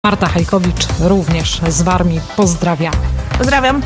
Marta Hajkowicz również z Warmii pozdrawia. Pozdrawiam.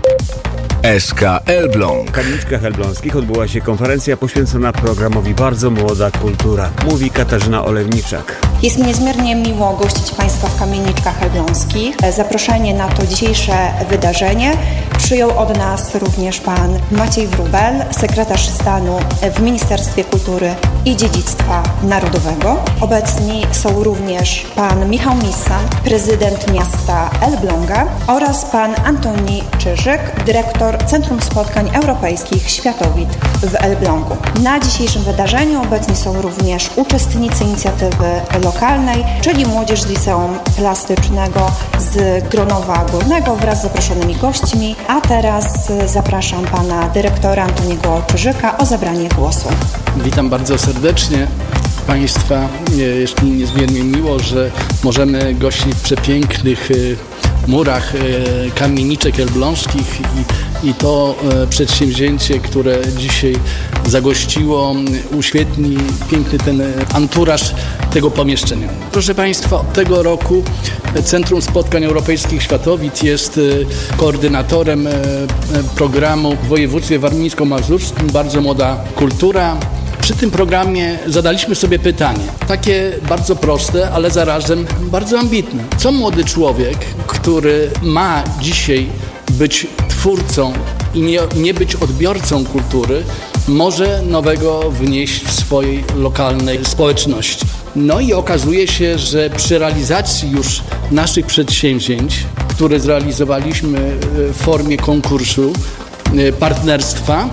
SK Elbląg. W Kamienicach Elbląskich odbyła się konferencja poświęcona programowi Bardzo Młoda Kultura. Mówi Katarzyna Olewniczak. Jest mi niezmiernie miło gościć Państwa w Kamieniczkach Elbląskich. Zaproszenie na to dzisiejsze wydarzenie przyjął od nas również pan Maciej Wróbel, sekretarz stanu w Ministerstwie Kultury i Dziedzictwa Narodowego. Obecni są również pan Michał Missa, prezydent miasta Elbląga oraz pan Antoni Czyżyk, dyrektor Centrum Spotkań Europejskich Światowit w Elblągu. Na dzisiejszym wydarzeniu obecni są również uczestnicy inicjatywy lokalnej, czyli młodzież z Liceum Plastycznego z Gronowa Górnego wraz z zaproszonymi gośćmi. A teraz zapraszam pana dyrektora Antoniego Czyżyka o zabranie głosu. Witam bardzo serdecznie Państwa. Jest mi niezmiernie miło, że możemy gościć w przepięknych murach Kamieniczek Elbląskich i to przedsięwzięcie, które dzisiaj zagościło, uświetni piękny ten anturaż tego pomieszczenia. Proszę Państwa, od tego roku Centrum Spotkań Europejskich Światowit jest koordynatorem programu w województwie warmińsko-mazurskim Bardzo Młoda Kultura. Przy tym programie zadaliśmy sobie pytanie, takie bardzo proste, ale zarazem bardzo ambitne. Co młody człowiek, który ma dzisiaj być twórcą i nie być odbiorcą kultury, może nowego wnieść w swojej lokalnej społeczności? No i okazuje się, że przy realizacji już naszych przedsięwzięć, które zrealizowaliśmy w formie konkursu, partnerstwa,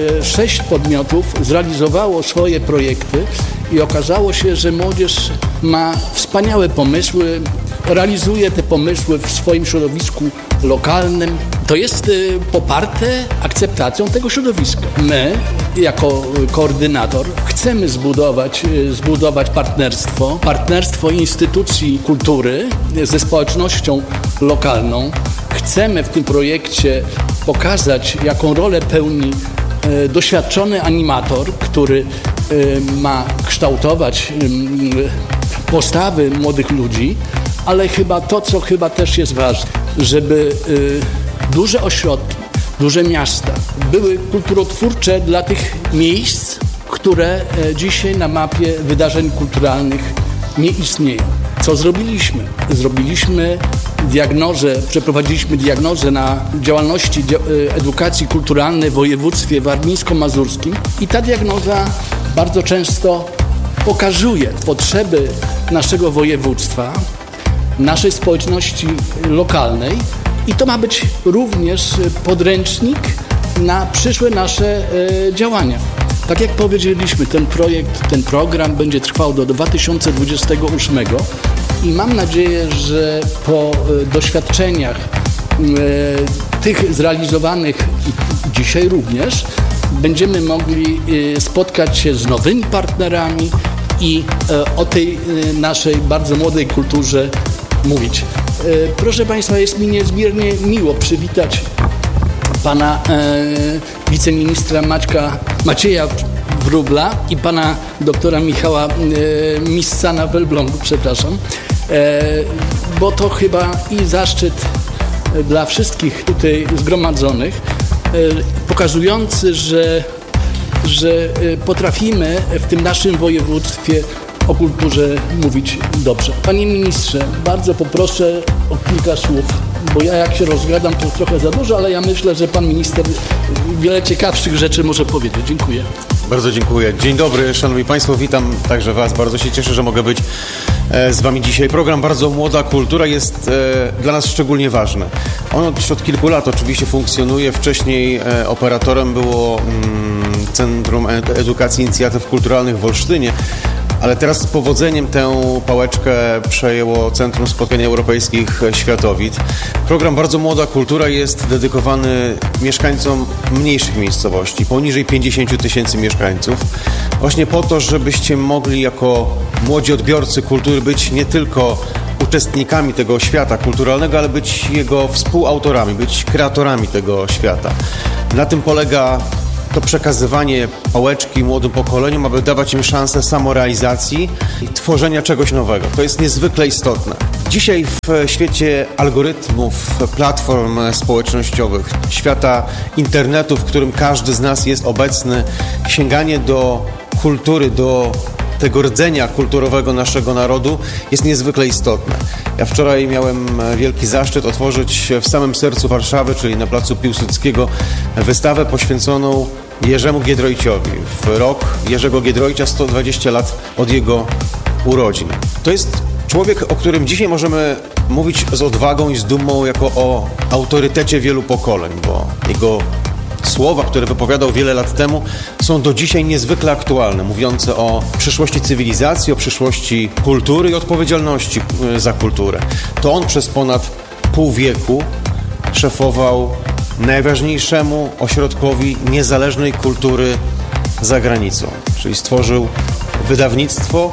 6 podmiotów zrealizowało swoje projekty i okazało się, że młodzież ma wspaniałe pomysły, realizuje te pomysły w swoim środowisku lokalnym. To jest poparte akceptacją tego środowiska. My, jako koordynator, chcemy zbudować partnerstwo instytucji kultury ze społecznością lokalną. Chcemy w tym projekcie pokazać, jaką rolę pełni doświadczony animator, który ma kształtować postawy młodych ludzi, ale chyba to, co chyba też jest ważne, żeby duże ośrodki, duże miasta były kulturotwórcze dla tych miejsc, które dzisiaj na mapie wydarzeń kulturalnych nie istnieją. Co zrobiliśmy? Przeprowadziliśmy diagnozę na działalności edukacji kulturalnej w województwie warmińsko-mazurskim i ta diagnoza bardzo często pokazuje potrzeby naszego województwa, naszej społeczności lokalnej i to ma być również podręcznik na przyszłe nasze działania. Tak jak powiedzieliśmy, ten program będzie trwał do 2028 i mam nadzieję, że po doświadczeniach tych zrealizowanych dzisiaj również będziemy mogli spotkać się z nowymi partnerami i o tej naszej bardzo młodej kulturze mówić. Proszę Państwa, jest mi niezmiernie miło przywitać pana wiceministra Macieja Wróbla i pana doktora Michała Missana w Elblągu, bo to chyba i zaszczyt dla wszystkich tutaj zgromadzonych, pokazujący, że potrafimy w tym naszym województwie o kulturze mówić dobrze. Panie ministrze, bardzo poproszę o kilka słów, bo ja jak się rozgadam, to trochę za dużo, ale ja myślę, że pan minister wiele ciekawszych rzeczy może powiedzieć. Dziękuję. Bardzo dziękuję. Dzień dobry, szanowni państwo, witam także was. Bardzo się cieszę, że mogę być z wami dzisiaj. Program Bardzo Młoda Kultura jest dla nas szczególnie ważny. On od kilku lat oczywiście funkcjonuje. Wcześniej operatorem było Centrum Edukacji i Inicjatyw Kulturalnych w Olsztynie, ale teraz z powodzeniem tę pałeczkę przejęło Centrum Spotkań Europejskich Światowit. Program Bardzo Młoda Kultura jest dedykowany mieszkańcom mniejszych miejscowości, poniżej 50 000 mieszkańców, właśnie po to, żebyście mogli jako młodzi odbiorcy kultury być nie tylko uczestnikami tego świata kulturalnego, ale być jego współautorami, być kreatorami tego świata. Na tym polega to przekazywanie pałeczki młodym pokoleniom, aby dawać im szansę samorealizacji i tworzenia czegoś nowego. To jest niezwykle istotne. Dzisiaj w świecie algorytmów, platform społecznościowych, świata internetu, w którym każdy z nas jest obecny, sięganie do kultury, do tego rdzenia kulturowego naszego narodu jest niezwykle istotne. Ja wczoraj miałem wielki zaszczyt otworzyć w samym sercu Warszawy, czyli na placu Piłsudskiego, wystawę poświęconą Jerzemu Giedroyciowi. W rok Jerzego Giedroycia 120 lat od jego urodzin. To jest człowiek, o którym dzisiaj możemy mówić z odwagą i z dumą jako o autorytecie wielu pokoleń, bo jego słowa, które wypowiadał wiele lat temu, są do dzisiaj niezwykle aktualne, mówiące o przyszłości cywilizacji, o przyszłości kultury i odpowiedzialności za kulturę. To on przez ponad pół wieku szefował najważniejszemu ośrodkowi niezależnej kultury za granicą, czyli stworzył wydawnictwo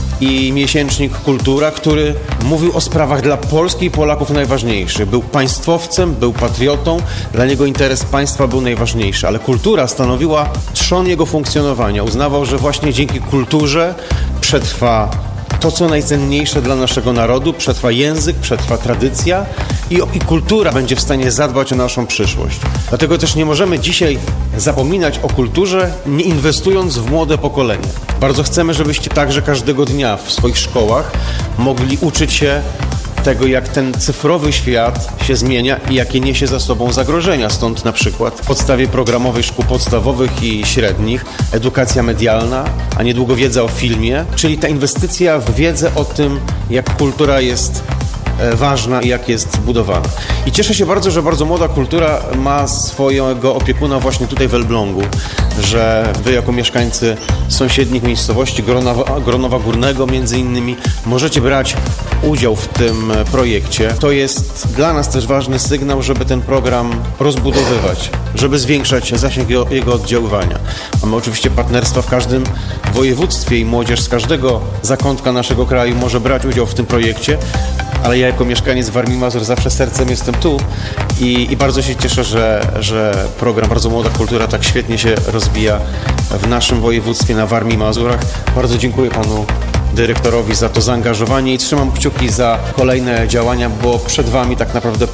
i miesięcznik Kultura, który mówił o sprawach dla Polski i Polaków najważniejszych. Był państwowcem, był patriotą, dla niego interes państwa był najważniejszy, ale kultura stanowiła trzon jego funkcjonowania. Uznawał, że właśnie dzięki kulturze przetrwa to, co najcenniejsze dla naszego narodu, przetrwa język, przetrwa tradycja i kultura będzie w stanie zadbać o naszą przyszłość. Dlatego też nie możemy dzisiaj zapominać o kulturze, nie inwestując w młode pokolenie. Bardzo chcemy, żebyście także każdego dnia w swoich szkołach mogli uczyć się tego, jak ten cyfrowy świat się zmienia i jakie niesie za sobą zagrożenia. Stąd na przykład w podstawie programowej szkół podstawowych i średnich edukacja medialna, a niedługo wiedza o filmie, czyli ta inwestycja w wiedzę o tym, jak kultura jest ważna i jak jest budowana. I cieszę się bardzo, że bardzo młoda kultura ma swojego opiekuna właśnie tutaj w Elblągu, że wy jako mieszkańcy sąsiednich miejscowości, Gronowa Górnego między innymi, możecie brać udział w tym projekcie. To jest dla nas też ważny sygnał, żeby ten program rozbudowywać, żeby zwiększać zasięg jego oddziaływania. Mamy oczywiście partnerstwa w każdym województwie i młodzież z każdego zakątka naszego kraju może brać udział w tym projekcie, ale ja jako mieszkaniec Warmii i Mazur zawsze sercem jestem tu i bardzo się cieszę, że program Bardzo Młoda Kultura tak świetnie się rozwija w naszym województwie na Warmii i Mazurach. Bardzo dziękuję panu dyrektorowi za to zaangażowanie i trzymam kciuki za kolejne działania, bo przed wami tak naprawdę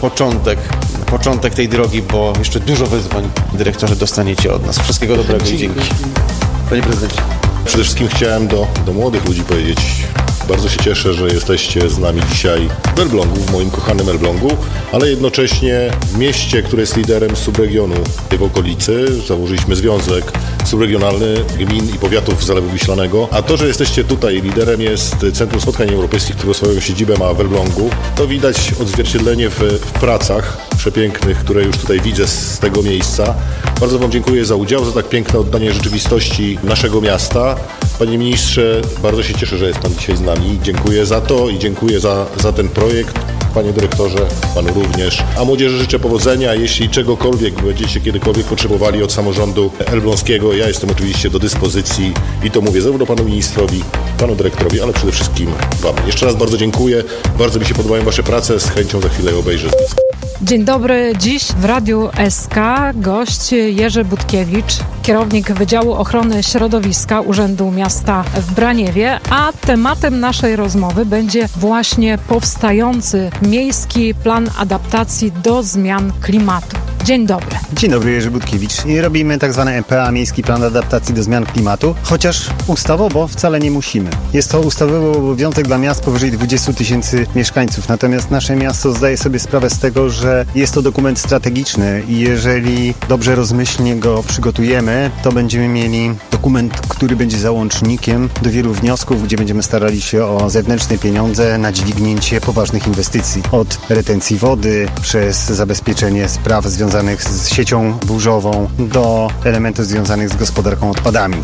początek tej drogi, bo jeszcze dużo wyzwań, dyrektorze, dostaniecie od nas. Wszystkiego dobrego i dzięki. Panie prezydencie. Przede wszystkim chciałem do młodych ludzi powiedzieć, bardzo się cieszę, że jesteście z nami dzisiaj w Elblągu, w moim kochanym Elblągu, ale jednocześnie w mieście, które jest liderem subregionu w okolicy. Założyliśmy związek subregionalny gmin i powiatów Zalewu Wiślanego, a to, że jesteście tutaj liderem, jest Centrum Spotkań Europejskich, które swoją siedzibę ma w Elblągu. To widać odzwierciedlenie w pracach przepięknych, które już tutaj widzę z tego miejsca. Bardzo wam dziękuję za udział, za tak piękne oddanie rzeczywistości naszego miasta. Panie ministrze, bardzo się cieszę, że jest pan dzisiaj z nami. Dziękuję za to i dziękuję za ten projekt. Panie dyrektorze, panu również. A młodzieży życzę powodzenia. Jeśli czegokolwiek będziecie kiedykolwiek potrzebowali od samorządu elbląskiego, ja jestem oczywiście do dyspozycji i to mówię zarówno panu ministrowi, panu dyrektorowi, ale przede wszystkim wam. Jeszcze raz bardzo dziękuję. Bardzo mi się podobają wasze prace. Z chęcią za chwilę obejrzę z bliska. Dzień dobry. Dziś w Radiu SK gość Jerzy Budkiewicz, kierownik Wydziału Ochrony Środowiska Urzędu Miasta w Braniewie, a tematem naszej rozmowy będzie właśnie powstający Miejski Plan Adaptacji do Zmian Klimatu. Dzień dobry. Dzień dobry, Jerzy Budkiewicz. I robimy tak zwane EPA, Miejski Plan Adaptacji do Zmian Klimatu, chociaż ustawowo wcale nie musimy. Jest to ustawowy obowiązek dla miast powyżej 20 000 mieszkańców, natomiast nasze miasto zdaje sobie sprawę z tego, że jest to dokument strategiczny i jeżeli dobrze rozmyślnie go przygotujemy, to będziemy mieli dokument, który będzie załącznikiem do wielu wniosków, gdzie będziemy starali się o zewnętrzne pieniądze na dźwignięcie poważnych inwestycji. Od retencji wody, przez zabezpieczenie spraw związanych z siecią burzową, do elementów związanych z gospodarką odpadami.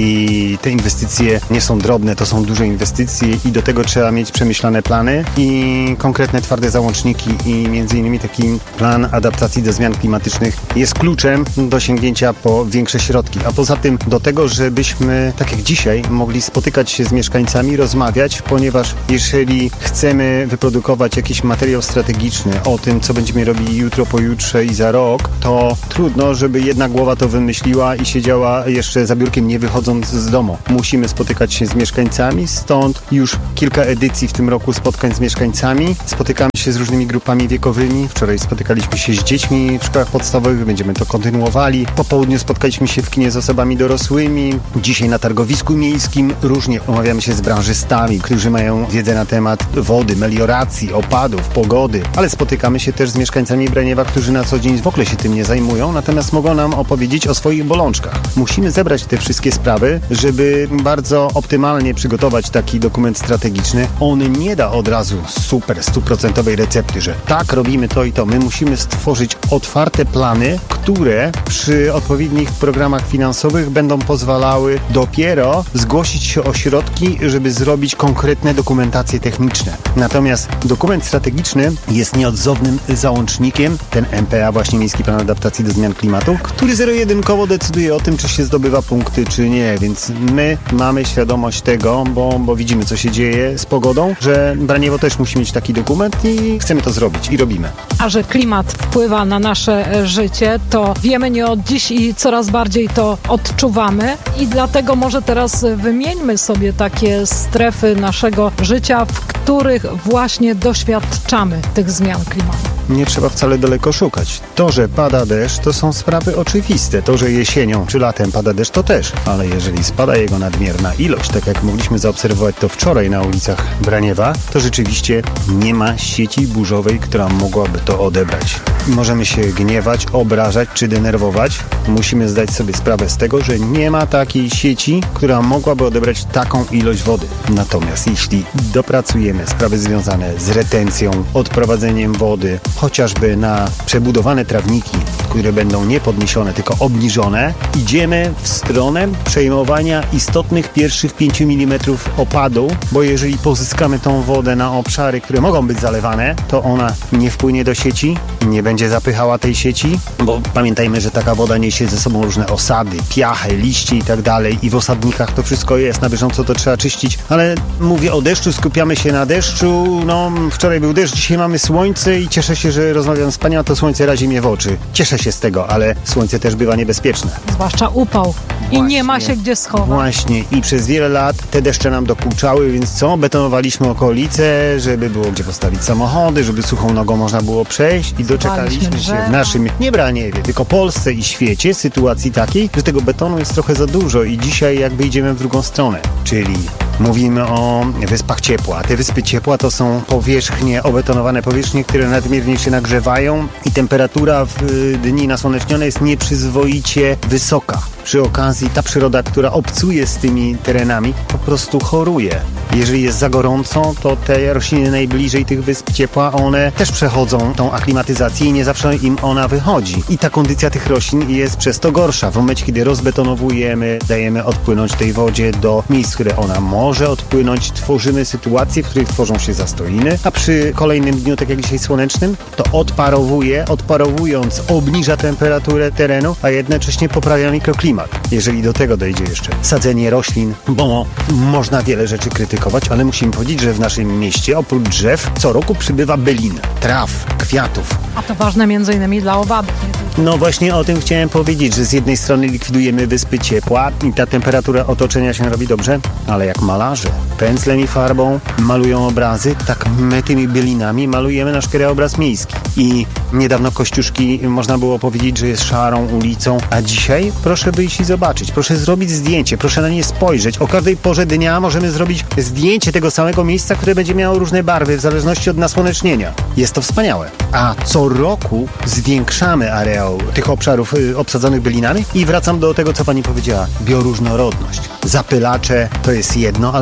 I te inwestycje nie są drobne, to są duże inwestycje i do tego trzeba mieć przemyślane plany i konkretne twarde załączniki i między innymi taki plan adaptacji do zmian klimatycznych jest kluczem do sięgnięcia po większe środki. A poza tym do tego, żebyśmy, tak jak dzisiaj, mogli spotykać się z mieszkańcami, rozmawiać, ponieważ jeżeli chcemy wyprodukować jakiś materiał strategiczny o tym, co będziemy robili jutro, pojutrze i za rok, to trudno, żeby jedna głowa to wymyśliła i siedziała jeszcze za biurkiem, nie wychodząc z domu. Musimy spotykać się z mieszkańcami, stąd już kilka edycji w tym roku spotkań z mieszkańcami. Spotykamy się z różnymi grupami wiekowymi. Wczoraj spotykaliśmy się z dziećmi w szkołach podstawowych, będziemy to kontynuowali. Po południu spotkaliśmy się w kinie z osobami dorosłymi. Dzisiaj na targowisku miejskim różnie umawiamy się z branżystami, którzy mają wiedzę na temat wody, melioracji, opadów, pogody, ale spotykamy się też z mieszkańcami Braniewa, którzy na co dzień w ogóle się tym nie zajmują, natomiast mogą nam opowiedzieć o swoich bolączkach. Musimy zebrać te wszystkie sprawy, żeby bardzo optymalnie przygotować taki dokument strategiczny. On nie da od razu super, 100% recepty, że tak, robimy to i to. My musimy stworzyć otwarte plany, które przy odpowiednich programach finansowych będą pozwalały dopiero zgłosić się o środki, żeby zrobić konkretne dokumentacje techniczne. Natomiast dokument strategiczny jest nieodzownym załącznikiem, ten MPA, właśnie Miejski Plan Adaptacji do Zmian Klimatu, który zero-jedynkowo decyduje o tym, czy się zdobywa punkty, czy nie, więc my mamy świadomość tego, bo widzimy, co się dzieje z pogodą, że Braniewo też musi mieć taki dokument i chcemy to zrobić i robimy. A że klimat wpływa na nasze życie, to wiemy nie od dziś i coraz bardziej to odczuwamy i dlatego może teraz wymieńmy sobie takie strefy naszego życia, w których właśnie doświadczamy tych zmian klimatu. Nie trzeba wcale daleko szukać. To, że pada deszcz, to są sprawy oczywiste. To, że jesienią czy latem pada deszcz, to też. Ale jeżeli spada jego nadmierna ilość, tak jak mogliśmy zaobserwować to wczoraj na ulicach Braniewa, to rzeczywiście nie ma sieci burzowej, która mogłaby to odebrać. Możemy się gniewać, obrażać czy denerwować. Musimy zdać sobie sprawę z tego, że nie ma takiej sieci, która mogłaby odebrać taką ilość wody. Natomiast jeśli dopracujemy sprawy związane z retencją, odprowadzeniem wody, chociażby na przebudowane trawniki, które będą nie podniesione, tylko obniżone, idziemy w stronę przejmowania istotnych pierwszych 5 mm opadu, bo jeżeli pozyskamy tą wodę na obszary, które mogą być zalewane, to ona nie wpłynie do sieci, nie będzie zapychała tej sieci, bo pamiętajmy, że taka woda niesie ze sobą różne osady, piachę, liście i tak dalej i w osadnikach to wszystko jest, na bieżąco to trzeba czyścić, ale mówię o deszczu, skupiamy się na deszczu, wczoraj był deszcz, dzisiaj mamy słońce i cieszę się, że rozmawiam z panią, a to słońce razi mnie w oczy. Cieszę się z tego, ale słońce też bywa niebezpieczne. Zwłaszcza upał. I nie ma się gdzie schować. Właśnie. I przez wiele lat te deszcze nam dokuczały, więc co? Betonowaliśmy okolice, żeby było gdzie postawić samochody, żeby suchą nogą można było przejść i doczekaliśmy się w naszym, nie Braniewie, tylko Polsce i świecie sytuacji takiej, że tego betonu jest trochę za dużo i dzisiaj jakby idziemy w drugą stronę. Czyli mówimy o wyspach ciepła. Te wyspy ciepła to są powierzchnie, obetonowane powierzchnie, które nadmiernie się nagrzewają i temperatura w dni nasłonecznione jest nieprzyzwoicie wysoka. Przy okazji ta przyroda, która obcuje z tymi terenami, po prostu choruje. Jeżeli jest za gorąco, to te rośliny najbliżej tych wysp ciepła, one też przechodzą tą aklimatyzację i nie zawsze im ona wychodzi. I ta kondycja tych roślin jest przez to gorsza. W momencie, kiedy rozbetonowujemy, dajemy odpłynąć tej wodzie do miejsc, które ona może odpłynąć, tworzymy sytuacje, w których tworzą się zastoiny, a przy kolejnym dniu, tak jak dzisiaj słonecznym, to odparowując obniża temperaturę terenu, a jednocześnie poprawia mikroklimat. Jeżeli do tego dojdzie jeszcze sadzenie roślin, bo można wiele rzeczy krytykować, ale musimy powiedzieć, że w naszym mieście oprócz drzew co roku przybywa bylin, traw, kwiatów. A to ważne m.in. dla owadów. No właśnie o tym chciałem powiedzieć, że z jednej strony likwidujemy wyspy ciepła i ta temperatura otoczenia się robi dobrze, ale jak malarze pędzlem i farbą malują obrazy, tak my tymi bylinami malujemy nasz krajobraz miejski. I niedawno Kościuszki można było powiedzieć, że jest szarą ulicą, a dzisiaj proszę wyjść i zobaczyć, proszę zrobić zdjęcie, proszę na nie spojrzeć. O każdej porze dnia możemy zrobić zdjęcie tego samego miejsca, które będzie miało różne barwy w zależności od nasłonecznienia. Jest to wspaniałe. A co roku zwiększamy areał tych obszarów obsadzonych bylinami i wracam do tego, co pani powiedziała. Bioróżnorodność. Zapylacze to jest jedno, ale bioróżnorodność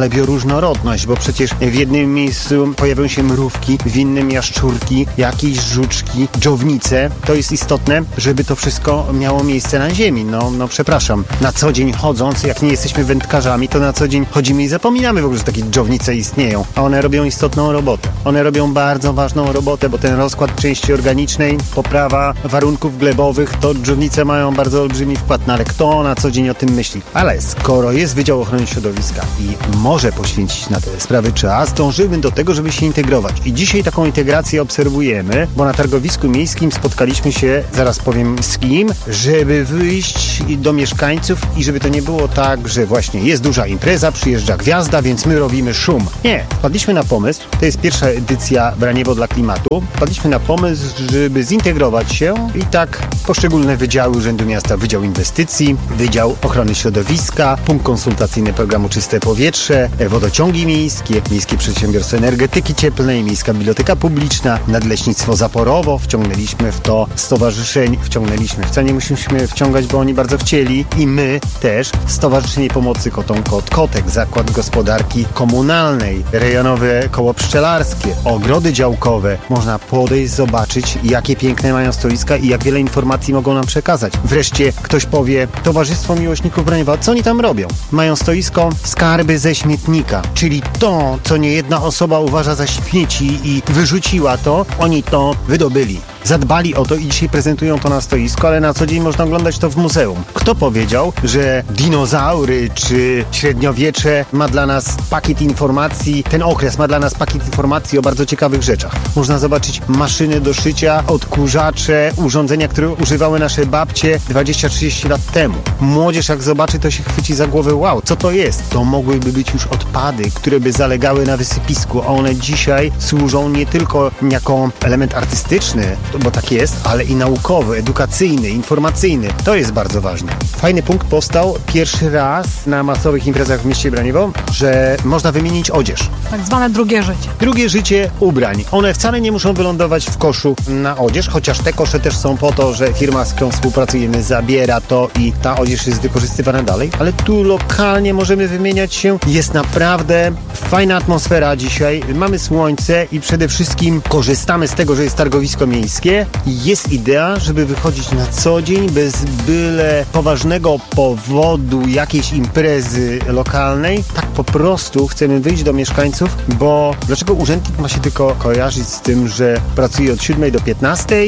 różnorodność, bo przecież w jednym miejscu pojawią się mrówki, w innym jaszczurki, jakieś żuczki, dżownice. To jest istotne, żeby to wszystko miało miejsce na ziemi. No przepraszam, na co dzień chodząc, jak nie jesteśmy wędkarzami, to na co dzień chodzimy i zapominamy w ogóle, że takie dżownice istnieją, a one robią istotną robotę. One robią bardzo ważną robotę, bo ten rozkład części organicznej, poprawa warunków glebowych, to dżownice mają bardzo olbrzymi wkład, ale kto na co dzień o tym myśli? Ale skoro jest Wydział Ochrony Środowiska i może poświęcić na te sprawy czas, dążymy do tego, żeby się integrować. I dzisiaj taką integrację obserwujemy, bo na targowisku miejskim spotkaliśmy się, zaraz powiem z kim, żeby wyjść do mieszkańców i żeby to nie było tak, że właśnie jest duża impreza, przyjeżdża gwiazda, więc my robimy szum. Nie. Wpadliśmy na pomysł, to jest pierwsza edycja Braniewo dla Klimatu, wpadliśmy na pomysł, żeby zintegrować się i tak poszczególne wydziały Urzędu Miasta, Wydział Inwestycji, Wydział Ochrony Środowiska, Punkt Konsultacyjny Programu Czyste Powietrze, Wodociągi Miejskie, Miejskie Przedsiębiorstwo Energetyki Cieplnej, Miejska Biblioteka Publiczna, Nadleśnictwo Zaporowo, wciągnęliśmy w to stowarzyszeń, wcale nie musiliśmy wciągać, bo oni bardzo chcieli i my też, Stowarzyszenie Pomocy Kotom Kotek, Zakład Gospodarki Komunalnej, rejonowe koło pszczelarskie, ogrody działkowe. Można podejść, zobaczyć, jakie piękne mają stoiska i jak wiele informacji mogą nam przekazać. Wreszcie ktoś powie, Towarzystwo Miłośników Braniewa, co oni tam robią? Mają stoisko skarby ze śmietnika, czyli to, co niejedna osoba uważa za śmieci i wyrzuciła to, oni to wydobyli. Zadbali o to i dzisiaj prezentują to na stoisku, ale na co dzień można oglądać to w muzeum. Kto powiedział, że dinozaury czy średniowiecze ma dla nas pakiet informacji, ten okres ma dla nas pakiet informacji o bardzo ciekawych rzeczach. Można zobaczyć maszyny do szycia, odkurzacze, urządzenia, które używały nasze babcie 20-30 lat temu. Młodzież jak zobaczy, to się chwyci za głowę, wow, co to jest? To mogłyby być już odpady, które by zalegały na wysypisku, a one dzisiaj służą nie tylko jako element artystyczny, bo tak jest, ale i naukowy, edukacyjny, informacyjny. To jest bardzo ważne. Fajny punkt powstał pierwszy raz na masowych imprezach w mieście Braniewo, że można wymienić odzież. Tak zwane drugie życie. Drugie życie ubrań. One wcale nie muszą wylądować w koszu na odzież, chociaż te kosze też są po to, że firma, z którą współpracujemy, zabiera to i ta odzież jest wykorzystywana dalej, ale tu lokalnie możemy wymieniać się. Jest naprawdę fajna atmosfera dzisiaj. Mamy słońce i przede wszystkim korzystamy z tego, że jest targowisko miejskie. Jest idea, żeby wychodzić na co dzień bez byle poważnego powodu jakiejś imprezy lokalnej. Tak po prostu chcemy wyjść do mieszkańców, bo dlaczego urzędnik ma się tylko kojarzyć z tym, że pracuje od 7 do 15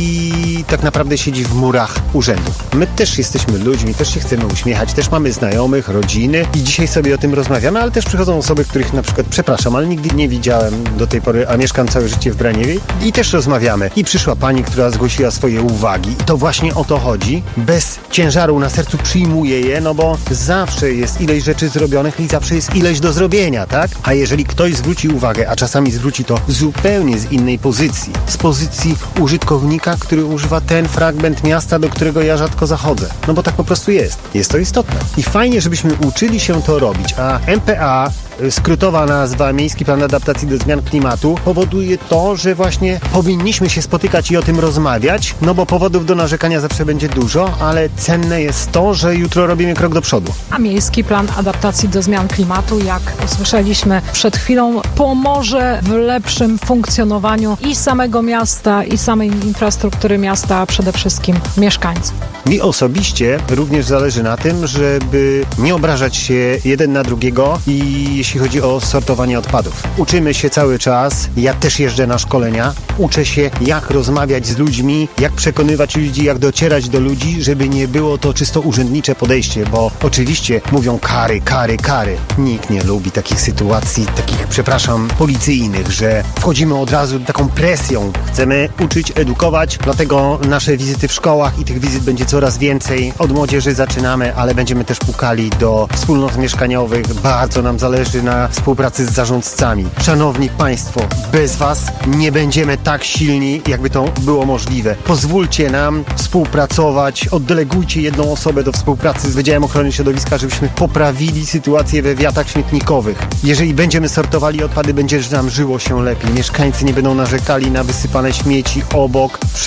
i tak naprawdę siedzi w murach urzędu. My też jesteśmy ludźmi, też się chcemy uśmiechać, też mamy znajomych, rodziny i dzisiaj sobie o tym rozmawiamy, ale też przychodzą osoby, których na przykład, przepraszam, ale nigdy nie widziałem do tej pory, a mieszkam całe życie w Braniewie i też rozmawiamy. I przyszła pani, która zgłosiła swoje uwagi. I to właśnie o to chodzi. Bez ciężaru na sercu przyjmuję je, no bo zawsze jest ileś rzeczy zrobionych i zawsze jest ileś do zrobienia, tak? A jeżeli ktoś zwróci uwagę, a czasami zwróci to zupełnie z innej pozycji, z pozycji użytkownika, który używa ten fragment miasta, do którego ja rzadko zachodzę. No bo tak po prostu jest. Jest to istotne. I fajnie, żebyśmy uczyli się to robić, a MPA, skrótowa nazwa Miejski Plan Adaptacji do Zmian Klimatu, powoduje to, że właśnie powinniśmy się spotykać i o tym rozmawiać, no bo powodów do narzekania zawsze będzie dużo, ale cenne jest to, że jutro robimy krok do przodu. A Miejski Plan Adaptacji do Zmian Klimatu, jak usłyszeliśmy przed chwilą, pomoże w lepszym funkcjonowaniu i samego miasta, i samej infrastruktury miasta, a przede wszystkim mieszkańców. Mi osobiście również zależy na tym, żeby nie obrażać się jeden na drugiego i jeśli chodzi o sortowanie odpadów. Uczymy się cały czas, ja też jeżdżę na szkolenia, uczę się jak rozmawiać z ludźmi, jak przekonywać ludzi, jak docierać do ludzi, żeby nie było to czysto urzędnicze podejście, bo oczywiście mówią kary, kary, kary. Nikt nie lubi takich sytuacji, takich, przepraszam, policyjnych, że wchodzimy od razu taką presją. Chcemy uczyć, edukować, dlatego nasze wizyty w szkołach i tych wizyt będzie coraz więcej. Od młodzieży zaczynamy, ale będziemy też pukali do wspólnot mieszkaniowych. Bardzo nam zależy na współpracy z zarządcami. Szanowni Państwo, bez Was nie będziemy tak silni, jakby to było możliwe. Pozwólcie nam współpracować, oddelegujcie jedną osobę do współpracy z Wydziałem Ochrony Środowiska, żebyśmy poprawili sytuację we wiatach śmietnikowych. Jeżeli będziemy sortowali odpady, będzie nam żyło się lepiej. Mieszkańcy nie będą narzekali na wysypane śmieci obok. Wszak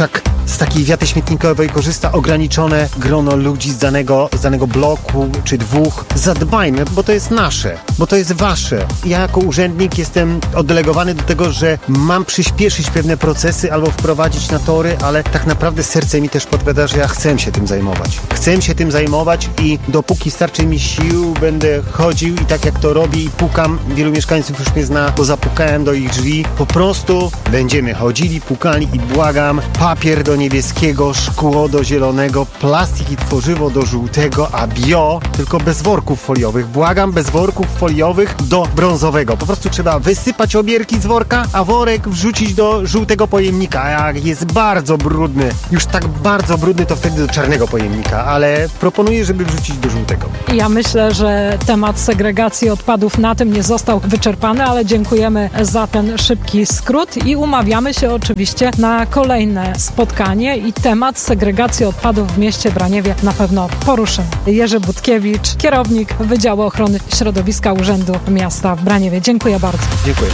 z takiej wiaty śmietnikowej korzysta ograniczone grono ludzi z danego bloku czy dwóch. Zadbajmy, bo to jest nasze, bo to jest wasze. Ja jako urzędnik jestem oddelegowany do tego, że mam przyspieszyć pewne procesy albo wprowadzić na tory, ale tak naprawdę serce mi też podpowiada, że ja chcę się tym zajmować. Chcę się tym zajmować i dopóki starczy mi sił, będę chodził i tak jak to robię i pukam. Wielu mieszkańców już mnie zna, bo zapukałem do ich drzwi. Po prostu będziemy chodzili, pukali i błagam, papier do niebieskiego, szkło do zielonego, plastik i tworzywo do żółtego, a bio tylko bez worków foliowych. Błagam, bez worków foliowych do brązowego. Po prostu trzeba wysypać obierki z worka, a worek wrzucić do żółtego pojemnika. A jak jest bardzo brudny, już tak bardzo brudny, to wtedy do czarnego pojemnika, ale proponuję, żeby wrzucić do żółtego. Ja myślę, że temat segregacji odpadów na tym nie został wyczerpany, ale dziękujemy za ten szybki skrót i umawiamy się oczywiście na kolejne spotkanie i temat segregacji odpadów w mieście Braniewie na pewno poruszymy. Jerzy Budkiewicz, kierownik Wydziału Ochrony Środowiska Urzędu Miasta w Braniewie. Dziękuję bardzo. Dziękuję.